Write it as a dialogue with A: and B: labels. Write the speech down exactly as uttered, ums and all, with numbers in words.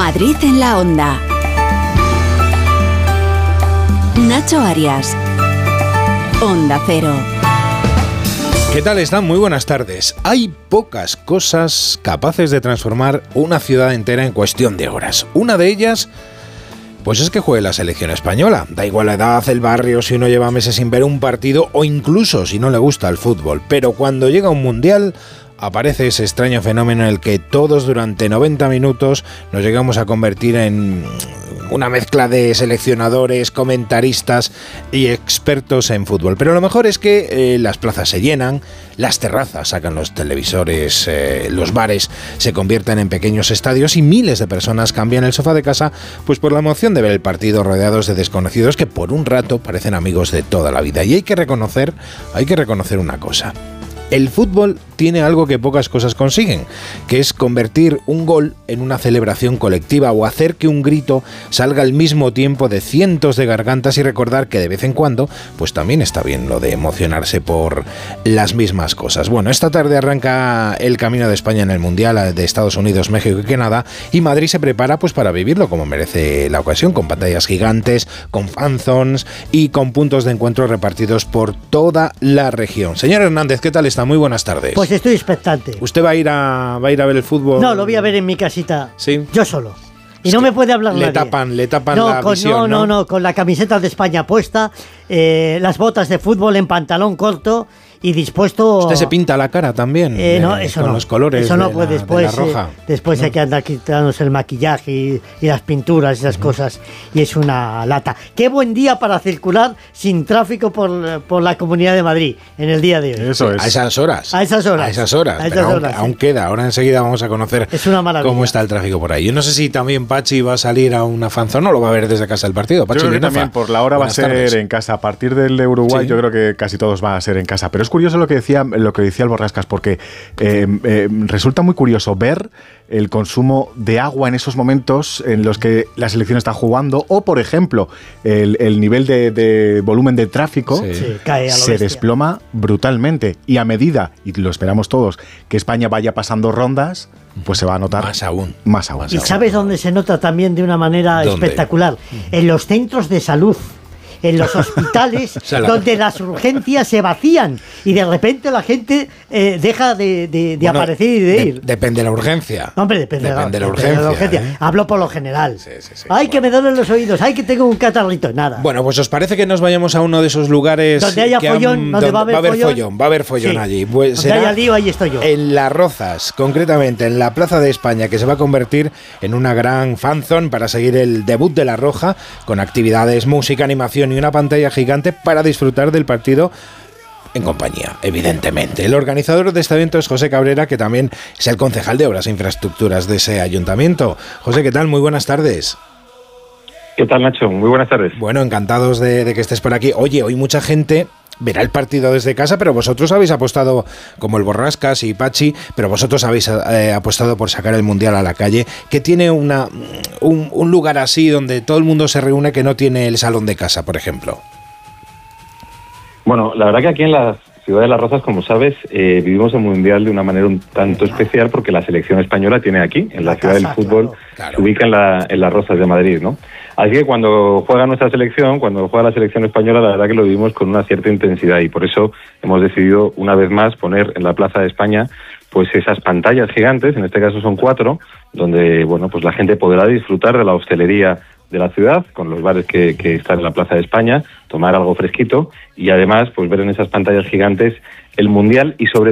A: Madrid en la Onda. Nacho Arias. Onda Cero.
B: ¿Qué tal están? Muy buenas tardes. Hay pocas cosas capaces de transformar una ciudad entera en cuestión de horas. Una de ellas, pues es que juegue la selección española. Da igual la edad, el barrio, si uno lleva meses sin ver un partido o incluso si no le gusta el fútbol. Pero cuando llega un mundial, aparece ese extraño fenómeno en el que todos durante noventa minutos nos llegamos a convertir en una mezcla de seleccionadores, comentaristas y expertos en fútbol. Pero lo mejor es que eh, las plazas se llenan, las terrazas sacan los televisores, eh, los bares se convierten en pequeños estadios y miles de personas cambian el sofá de casa pues por la emoción de ver el partido rodeados de desconocidos que por un rato parecen amigos de toda la vida. Y hay que reconocer, hay que reconocer una cosa. El fútbol tiene algo que pocas cosas consiguen, que es convertir un gol en una celebración colectiva o hacer que un grito salga al mismo tiempo de cientos de gargantas y recordar que de vez en cuando, pues también está bien lo de emocionarse por las mismas cosas. Bueno, esta tarde arranca el camino de España en el Mundial de Estados Unidos, México y Canadá, y Madrid se prepara pues para vivirlo como merece la ocasión, con pantallas gigantes, con fanzones y con puntos de encuentro repartidos por toda la región. Señor Hernández, ¿qué tal está? Muy buenas tardes.
C: Pues estoy expectante.
B: ¿Usted va a ir a va a ir a ver el fútbol?
C: No, lo voy a ver en mi casita.
B: Sí.
C: Yo solo. Y
B: es
C: no me puede hablar
B: le
C: nadie.
B: Tapan, le tapan
C: no,
B: la
C: con,
B: visión,
C: no,
B: ¿no?
C: no, no, con la camiseta de España puesta, eh, las botas de fútbol en pantalón corto y dispuesto...
B: ¿Usted se pinta la cara también?
C: Eh, no,
B: eh,
C: eso
B: con
C: no.
B: los colores
C: eso no,
B: de,
C: pues
B: la,
C: después,
B: de la roja.
C: Eh, después
B: ¿no?
C: hay que andar quitándose el maquillaje y, y las pinturas y esas uh-huh. cosas, y es una lata. Qué buen día para circular sin tráfico por, por la Comunidad de Madrid en el día de hoy.
B: Eso es. A esas horas.
C: A esas horas.
B: A esas horas.
C: A esas
B: Pero
C: horas,
B: aún,
C: sí.
B: aún queda. Ahora enseguida vamos a conocer
C: es una maravilla.
B: Cómo está el tráfico por ahí. Yo no sé si también Pachi va a salir a una fanzón o lo va a ver desde casa el partido. Pachi,
D: yo creo que
B: Linafa.
D: también por la hora Buenas va a ser tardes. En casa. A partir del de Uruguay, sí. Yo creo que casi todos van a ser en casa. Pero es curioso lo que decía, lo que decía el Borrascas, porque eh, eh, resulta muy curioso ver el consumo de agua en esos momentos en los que la selección está jugando, o por ejemplo, el, el nivel de, de volumen de tráfico
B: sí.
C: Sí, cae a lo
D: se
C: bestia.
D: desploma brutalmente. Y a medida, y lo esperamos todos, que España vaya pasando rondas, pues se va a notar
B: más aún.
D: Más aún.
C: ¿Y sabes dónde se nota también de una manera
B: ¿Dónde?
C: espectacular? En los centros de salud. En los hospitales, o sea, la... donde las urgencias se vacían y de repente la gente eh, deja de, de, de bueno, aparecer y de, de ir.
B: Depende de la urgencia.
C: Hombre, depende,
B: depende
C: de, la,
B: de la urgencia. De la urgencia.
C: ¿eh? Hablo por lo general.
B: Sí, sí, sí.
C: Ay,
B: bueno.
C: que me duelen los oídos. Ay, que tengo un catarrito. Nada.
B: Bueno, pues ¿os parece que nos vayamos a uno de esos lugares
C: donde haya
B: que
C: follón?
B: Han,
C: donde va a haber,
B: va a haber
C: follón?
B: follón. Va a haber follón sí. allí. Pues
C: donde haya lío, ahí estoy yo.
B: En Las Rozas, concretamente en la Plaza de España, que se va a convertir en una gran fanzone para seguir el debut de La Roja, con actividades, música, animación y una pantalla gigante para disfrutar del partido en compañía, evidentemente. El organizador de este evento es José Cabrera, que también es el concejal de Obras e Infraestructuras de ese ayuntamiento. José, ¿qué tal? Muy buenas tardes.
E: ¿Qué tal, Nacho? Muy buenas tardes.
B: Bueno, encantados de, de que estés por aquí. Oye, hoy mucha gente verá el partido desde casa, pero vosotros habéis apostado, como el Borrascas y Pachi, pero vosotros habéis eh, apostado por sacar el Mundial a la calle, que tiene una un, un lugar así donde todo el mundo se reúne que no tiene el salón de casa, por ejemplo.
E: Bueno, la verdad que aquí en la ciudad de Las Rozas, como sabes, eh, vivimos el Mundial de una manera un tanto especial porque la selección española tiene aquí, en la, la ciudad casa, del fútbol, claro, claro. Se ubica en, la, en Las Rozas de Madrid, ¿no? Así que cuando juega nuestra selección, cuando juega la selección española, la verdad que lo vivimos con una cierta intensidad y por eso hemos decidido una vez más poner en la Plaza de España pues esas pantallas gigantes, en este caso son cuatro, donde bueno pues la gente podrá disfrutar de la hostelería de la ciudad, con los bares que, que están en la Plaza de España, tomar algo fresquito y además pues ver en esas pantallas gigantes el Mundial y sobre